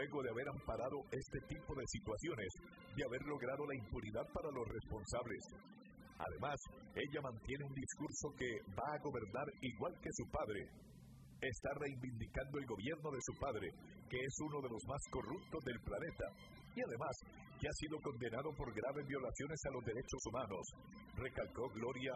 luego de haber amparado este tipo de situaciones y haber logrado la impunidad para los responsables. Además, ella mantiene un discurso que va a gobernar igual que su padre. Está reivindicando el gobierno de su padre, que es uno de los más corruptos del planeta, y además que ha sido condenado por graves violaciones a los derechos humanos, recalcó Gloria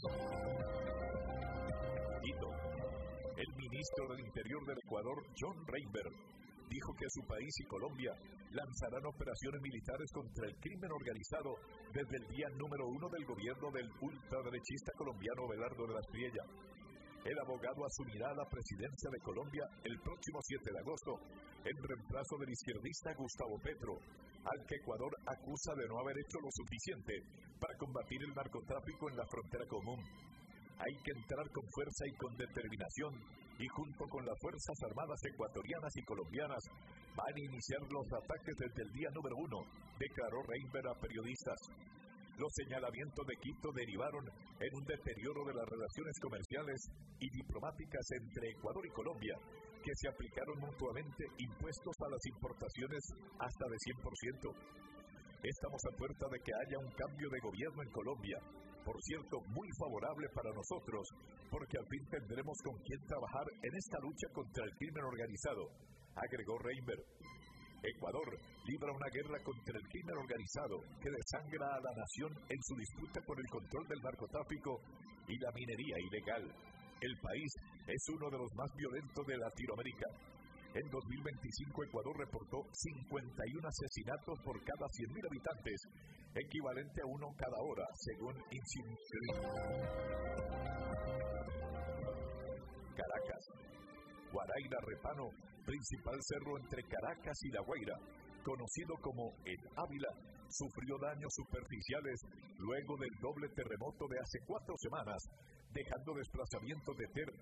Quito. El ministro del Interior del Ecuador, John Reinberg, dijo que su país y Colombia lanzarán operaciones militares contra el crimen organizado desde el día número 1 del gobierno del ultraderechista colombiano Abelardo de la Espriella. El abogado asumirá la presidencia de Colombia el próximo 7 de agosto, en reemplazo del izquierdista Gustavo Petro, al que Ecuador acusa de no haber hecho lo suficiente para combatir el narcotráfico en la frontera común. Hay que entrar con fuerza y con determinación, y junto con las Fuerzas Armadas ecuatorianas y colombianas van a iniciar los ataques desde el día número 1, declaró Reinberg a periodistas. Los señalamientos de Quito derivaron en un deterioro de las relaciones comerciales y diplomáticas entre Ecuador y Colombia, que se aplicaron mutuamente impuestos a las importaciones hasta de 100%. Estamos a puerta de que haya un cambio de gobierno en Colombia, por cierto, muy favorable para nosotros, porque al fin tendremos con quién trabajar en esta lucha contra el crimen organizado, agregó Reinberg. Ecuador libra una guerra contra el crimen organizado que desangra a la nación en su disputa por el control del narcotráfico y la minería ilegal. El país es uno de los más violentos de Latinoamérica. En 2025 Ecuador reportó 51 asesinatos por cada 100.000 habitantes, equivalente a uno cada hora, según Incinere. Caracas. Guaraíra Repano, principal cerro entre Caracas y La Guaira, conocido como El Ávila, sufrió daños superficiales luego del doble terremoto de hace 4 semanas, dejando desplazamientos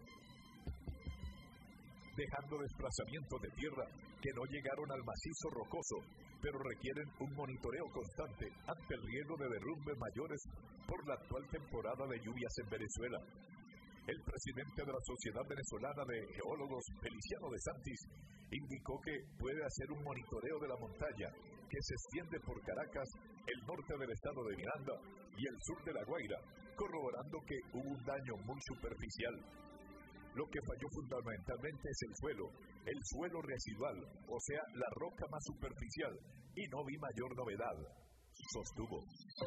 de tierra que no llegaron al macizo rocoso, pero requieren un monitoreo constante ante el riesgo de derrumbes mayores por la actual temporada de lluvias en Venezuela. El presidente de la Sociedad Venezolana de Geólogos, Feliciano de Santis, indicó que puede hacer un monitoreo de la montaña que se extiende por Caracas, el norte del estado de Miranda y el sur de La Guaira, corroborando que hubo un daño muy superficial. Lo que falló fundamentalmente es el suelo residual, o sea, la roca más superficial, y no vi mayor novedad, sostuvo.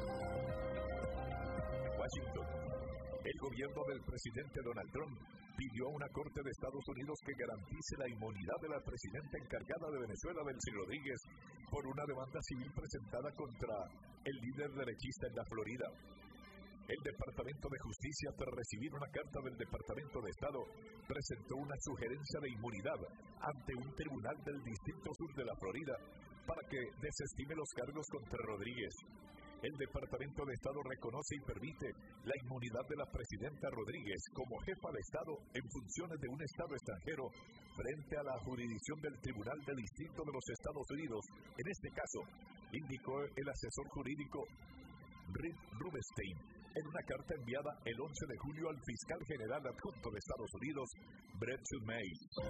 Washington. El gobierno del presidente Donald Trump pidió a una corte de Estados Unidos que garantice la inmunidad de la presidenta encargada de Venezuela, Delcy Rodríguez, por una demanda civil presentada contra el líder derechista en la Florida. El Departamento de Justicia, tras recibir una carta del Departamento de Estado, presentó una sugerencia de inmunidad ante un tribunal del Distrito Sur de la Florida para que desestime los cargos contra Rodríguez. El Departamento de Estado reconoce y permite la inmunidad de la presidenta Rodríguez como jefa de Estado en funciones de un Estado extranjero frente a la jurisdicción del Tribunal del Distrito de los Estados Unidos. En este caso, indicó el asesor jurídico Rick Rubenstein en una carta enviada el 11 de julio al fiscal general adjunto de Estados Unidos, Brett May.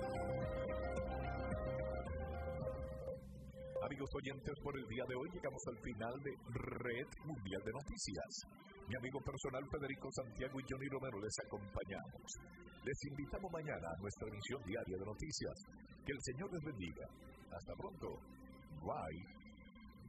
Amigos oyentes, por el día de hoy llegamos al final de Red Mundial de Noticias. Mi amigo personal Federico Santiago y Johnny Romero les acompañamos. Les invitamos mañana a nuestra emisión diaria de noticias. Que el Señor les bendiga. Hasta pronto. Bye.